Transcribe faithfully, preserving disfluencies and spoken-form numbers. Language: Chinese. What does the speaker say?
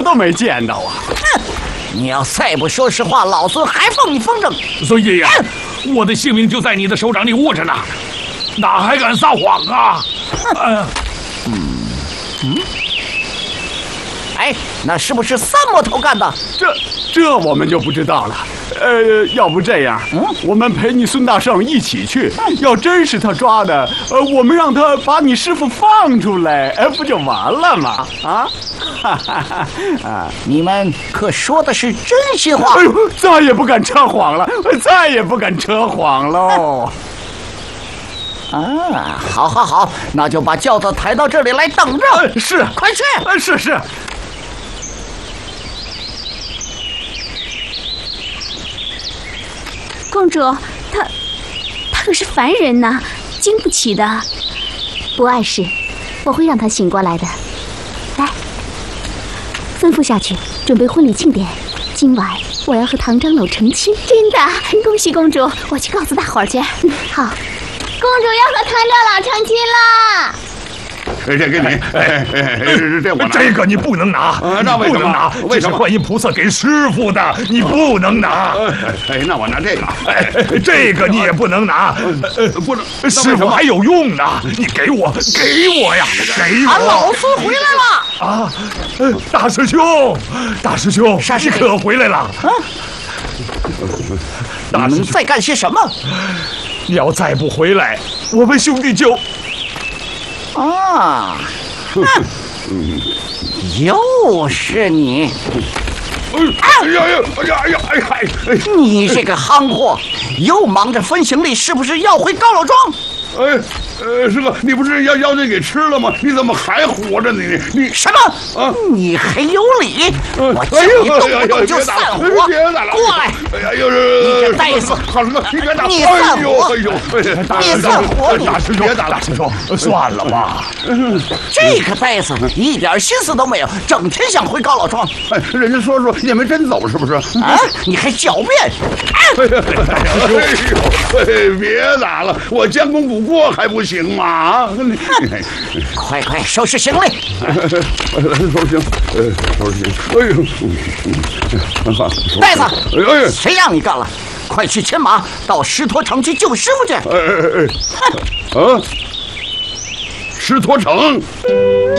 都没见到啊！ 哼，你要再不说实话，老孙还放你风筝！ 孙爷爷，我的性命就在你的手掌里握着呢，哪还敢撒谎啊？哎呀， 嗯嗯。 哎，那是不是三魔头干的？ 这这我们就不知道了。呃，要不这样，嗯，我们陪你孙大圣一起去。要真是他抓的，呃，我们让他把你师傅放出来，哎，不就完了吗？啊，哈哈哈啊！ 你们可说的是真心话？ 哎呦，再也不敢扯谎了，再也不敢扯谎喽。 啊，好，好，好，那就把轿子抬到这里来等着。 呃、是， 快去！ 呃，是是。 公主，他他可是凡人呐，经不起的。不碍事，我会让他醒过来的。来，吩咐下去，准备婚礼庆典。今晚我要和唐长老成亲。真的，恭喜公主！我去告诉大伙儿去。嗯，好。 公主要和唐长老成亲啦！ 这给你，哎哎，这我这个你不能拿， 那为什么？ 不能拿？ 为什么？ 这是观音菩萨给师傅的，你不能拿。 哎，那我拿这个。 哎，这个你也不能拿， 呃，不能， 师傅还有用呢。你给我，给我呀，给我！ 俺老孙回来了！ 啊，大师兄，大师兄，你可回来了？啊！ 大师兄在干些什么？ 你要再不回来，我们兄弟就…… 啊！哼，又是你！ 哎呀呀！哎呀呀！哎呀！ 你这个憨货，又忙着分行李，是不是要回高老庄？ 哎，呃，师哥，你不是要要这给吃了吗？你怎么还活着呢？你你什么？啊！你还有理！我叫你动不动就散伙！ 别打了！ 过来！ 哎呀，又是你这呆子！ 好师哥，你别打！ 你散伙！ 哎呦， 你散伙！ 大师兄，别打了，大师兄，算了吧。 这个呆子一点心思都没有，整天想回高老庄。 哎，人家说说也没真走，是不是？ 啊！你还狡辩！ 哎呦，别打了，我将功补过还不行吗？啊！ 快快收拾行李！ 收拾行，呃，收拾行。哎呦， 呆子！ 哎呀， 谁让你干了？快去牵马到石陀城去救师傅去！ 哎哎哎！啊，石陀城。